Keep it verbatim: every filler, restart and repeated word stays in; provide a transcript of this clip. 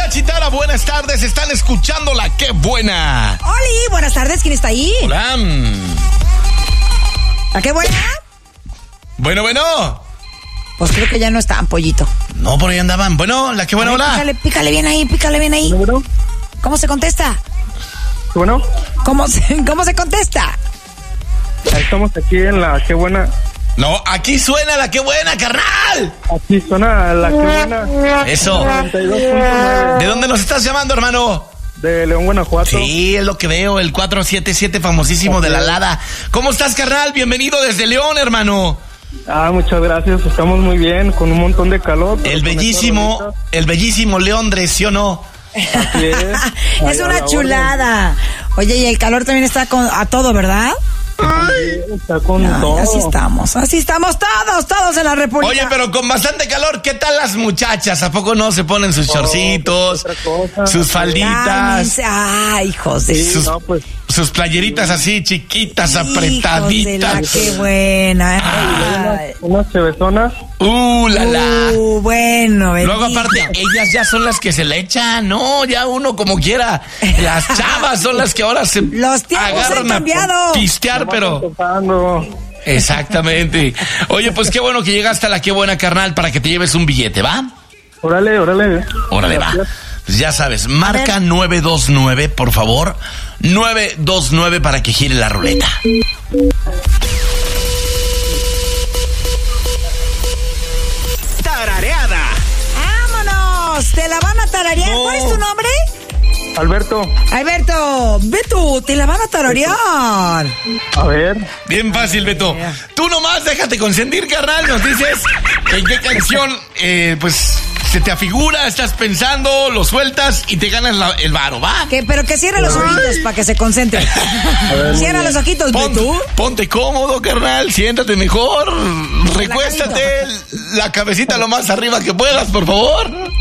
Hola, Chitara, buenas tardes. Están escuchando La Qué Buena. Oli, buenas tardes. ¿Quién está ahí? Hola. ¿La Qué Buena? Bueno, bueno. Pues creo que ya no están, pollito. No, por ahí andaban. Bueno, La Qué Buena, ver, hola. Pícale, pícale bien ahí, pícale bien ahí. Bueno, ¿Cómo se contesta? bueno, ¿Cómo se, cómo se contesta? estamos aquí en La Qué Buena. No, aquí suena La Qué Buena, carnal. Aquí suena La Qué Buena. Eso. noventa y dos punto nueve ¿De dónde nos estás llamando, hermano? de León, Guanajuato. Sí, es lo que veo, el cuatro siete siete famosísimo de la Lada. ¿Cómo estás, carnal? Bienvenido desde León, hermano. Ah, muchas gracias. Estamos muy bien, con un montón de calor. El bellísimo, el bellísimo Leondres, ¿sí o no? Así es. Es Ahí a una la chulada. Oye, y el calor también está con, a todo, ¿verdad? orden. Está con Ay, todo. así estamos, así estamos todos, todos en la República. Oye, pero con bastante calor, ¿qué tal las muchachas? ¿A poco no se ponen sus shortcitos, otra cosa. sus falditas, Cálmense. Ay, hijos de... Sí, sus, no, pues. sus playeritas así chiquitas, Hijos de la apretaditas? Qué Buena. Ay. Unas chevezonas. ¡Uh, la la! Uh, bueno, Luego bendito. aparte, ellas ya son las que se le echan, no, ya uno como quiera. Las chavas son las que ahora se Los tiempos agarran han a cambiado. pistear, pero... Tocando. Exactamente. Oye, pues qué bueno que llegaste a La Qué Buena, carnal, para que te lleves un billete, ¿va? Órale, órale. Órale, va. Gracias. Pues ya sabes, marca nueve dos nueve, por favor. nueve dos nueve para que gire la ruleta. Tarareada. ¡Vámonos! ¿Te la van a tararear? No. ¿Cuál es tu nombre? Alberto, Alberto, ve tú, te la van a tararear. a ver. Bien fácil, Beto. Tú nomás déjate consentir, carnal. Nos dices en qué canción, eh, pues, se te afigura, estás pensando, lo sueltas y te ganas la- el varo, ¿va? Que, pero que cierre los ojitos para que se concentre. Cierra los ojitos, ve Ponte, tú. ponte cómodo, carnal. Siéntate mejor. Recuéstate la cabecita lo más arriba que puedas, por favor.